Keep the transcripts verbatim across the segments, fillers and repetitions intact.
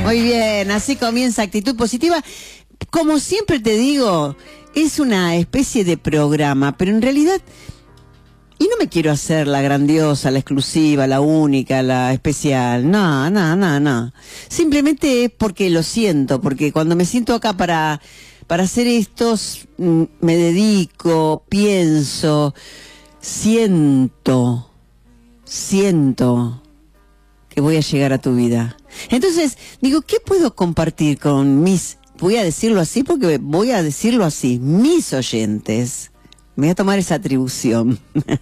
Muy bien, así comienza Actitud Positiva. Como siempre te digo, es una especie de programa, pero en realidad, y no me quiero hacer la grandiosa, la exclusiva, la única, la especial, no, no, no, no. Simplemente es porque lo siento, porque cuando me siento acá para, para hacer estos, me dedico, pienso, siento, siento que voy a llegar a tu vida. Entonces, digo, ¿qué puedo compartir con mis, voy a decirlo así porque voy a decirlo así, mis oyentes? Me voy a tomar esa atribución.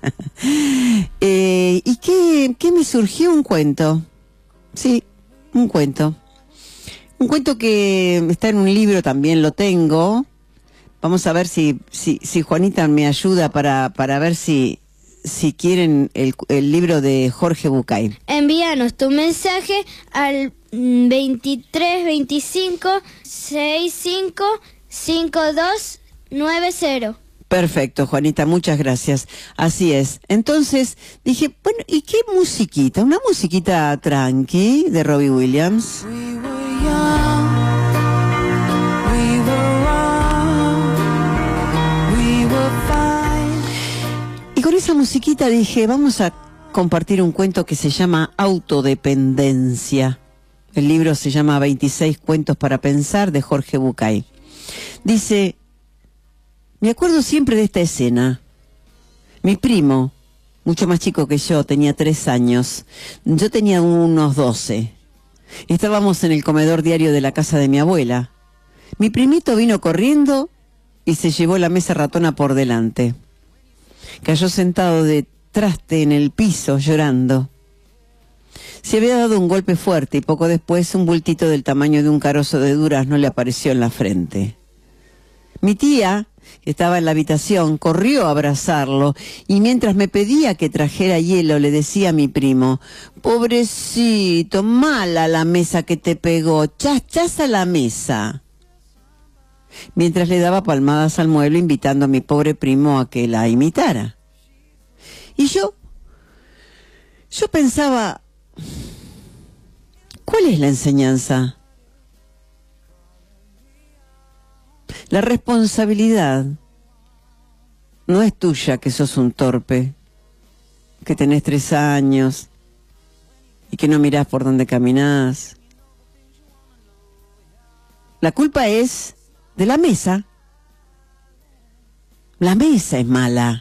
eh, ¿Y qué, qué me surgió? Un cuento. Sí, un cuento. Un cuento que está en un libro, también lo tengo. Vamos a ver si, si, si Juanita me ayuda para, para ver si... si quieren el, el libro de Jorge Bucay. Envíanos tu mensaje al veintitrés veinticinco sesenta y cinco cincuenta y dos noventa. Perfecto, Juanita, muchas gracias. Así es. Entonces dije, bueno, ¿y qué musiquita? Una musiquita tranqui de Robbie Williams. We were young, we were wrong, we were fine. Y con esa musiquita dije, vamos a compartir un cuento que se llama Autodependencia. El libro se llama veintiséis cuentos para pensar, de Jorge Bucay. Dice, me acuerdo siempre de esta escena. Mi primo, mucho más chico que yo, tenía tres años. Yo tenía unos doce. Estábamos en el comedor diario de la casa de mi abuela. Mi primito vino corriendo y se llevó la mesa ratona por delante. Cayó sentado de traste en el piso, llorando. Se había dado un golpe fuerte y poco después un bultito del tamaño de un carozo de durazno le apareció en la frente. Mi tía, que estaba en la habitación, corrió a abrazarlo y mientras me pedía que trajera hielo le decía a mi primo, pobrecito, mala la mesa que te pegó, chas, chas a la mesa. Mientras le daba palmadas al mueble invitando a mi pobre primo a que la imitara. Y yo, yo pensaba, ¿cuál es la enseñanza? La responsabilidad no es tuya, que sos un torpe, que tenés tres años y que no mirás por dónde caminás. La culpa es de la mesa. La mesa es mala.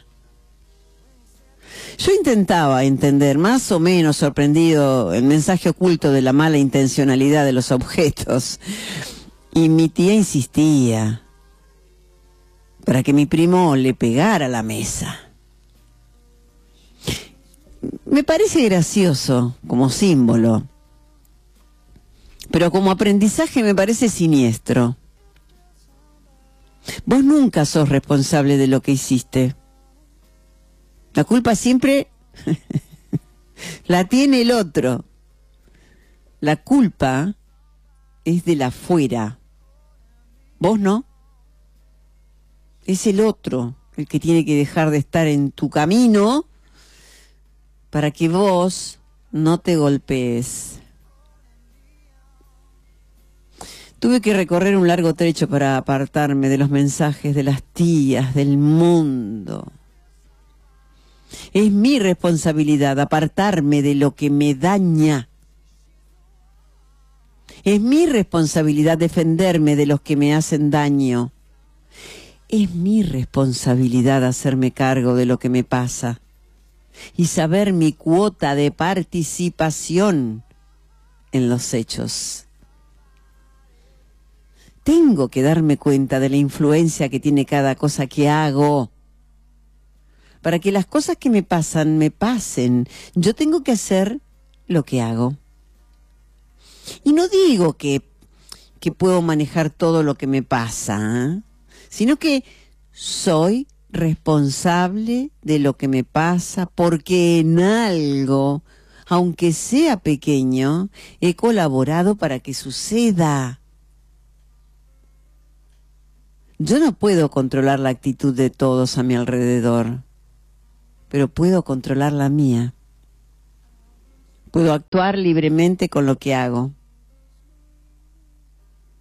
Yo intentaba entender, más o menos sorprendido, el mensaje oculto de la mala intencionalidad de los objetos. Y mi tía insistía para que mi primo le pegara a la mesa. Me parece gracioso como símbolo, pero como aprendizaje me parece siniestro. Vos nunca sos responsable de lo que hiciste. La culpa siempre la tiene el otro. La culpa es de la afuera. Vos no. Es el otro el que tiene que dejar de estar en tu camino para que vos no te golpees. Tuve que recorrer un largo trecho para apartarme de los mensajes de las tías, del mundo. Es mi responsabilidad apartarme de lo que me daña. Es mi responsabilidad defenderme de los que me hacen daño. Es mi responsabilidad hacerme cargo de lo que me pasa y saber mi cuota de participación en los hechos. Tengo que darme cuenta de la influencia que tiene cada cosa que hago. Para que las cosas que me pasan, me pasen, yo tengo que hacer lo que hago. Y no digo que, que puedo manejar todo lo que me pasa, ¿eh? Sino que soy responsable de lo que me pasa porque en algo, aunque sea pequeño, he colaborado para que suceda. Yo no puedo controlar la actitud de todos a mi alrededor, pero puedo controlar la mía. Puedo actuar libremente con lo que hago.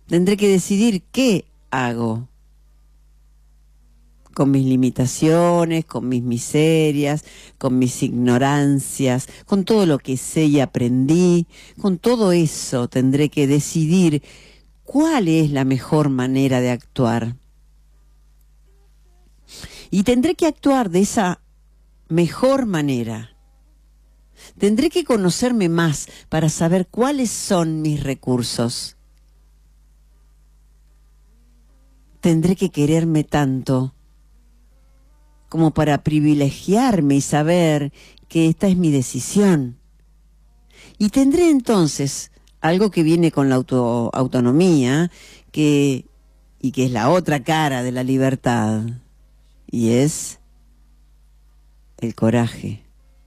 Tendré que decidir qué hago con mis limitaciones, con mis miserias, con mis ignorancias, con todo lo que sé y aprendí. Con todo eso tendré que decidir cuál es la mejor manera de actuar. Y tendré que actuar de esa mejor manera. Tendré que conocerme más para saber cuáles son mis recursos. Tendré que quererme tanto como para privilegiarme y saber que esta es mi decisión. Y tendré entonces algo que viene con la auto, autonomía, que, y que es la otra cara de la libertad, y es el coraje.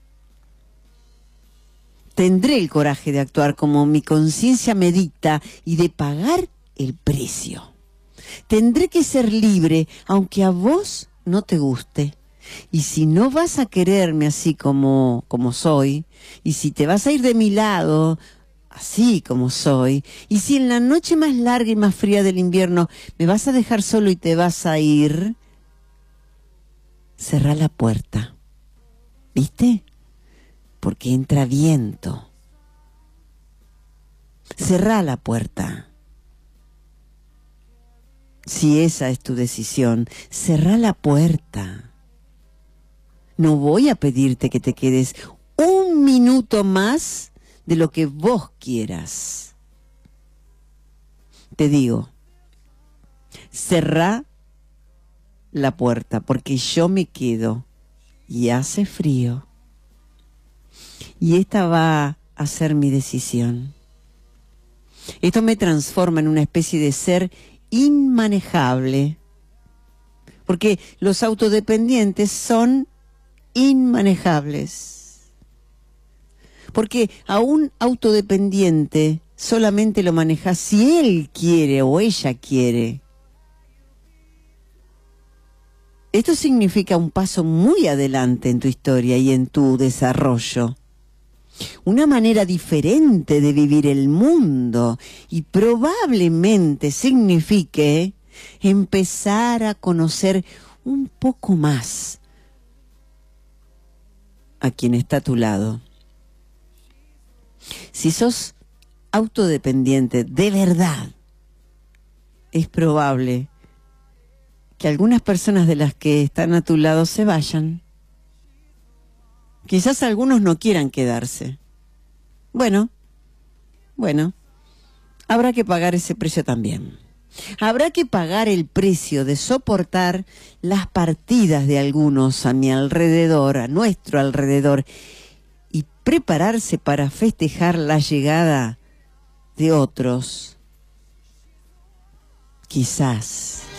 Tendré el coraje de actuar como mi conciencia me dicta y de pagar el precio. Tendré que ser libre, aunque a vos no te guste. Y si no vas a quererme así como, como soy, y si te vas a ir de mi lado así como soy, y si en la noche más larga y más fría del invierno me vas a dejar solo y te vas a ir, cerrá la puerta. ¿Viste? Porque entra viento. Cerrá la puerta. Si esa es tu decisión, cerrá la puerta. No voy a pedirte que te quedes un minuto más de lo que vos quieras. Te digo, cerrá la puerta, porque yo me quedo y hace frío. Y esta va a ser mi decisión. Esto me transforma en una especie de ser inmanejable, porque los autodependientes son inmanejables, porque a un autodependiente solamente lo maneja si él quiere o ella quiere. Esto significa un paso muy adelante en tu historia y en tu desarrollo. Una manera diferente de vivir el mundo, y probablemente signifique empezar a conocer un poco más a quien está a tu lado. Si sos autodependiente de verdad, es probable que algunas personas de las que están a tu lado se vayan. Quizás algunos no quieran quedarse. Bueno, bueno, habrá que pagar ese precio también. Habrá que pagar el precio de soportar las partidas de algunos a mi alrededor, a nuestro alrededor, y prepararse para festejar la llegada de otros. Quizás.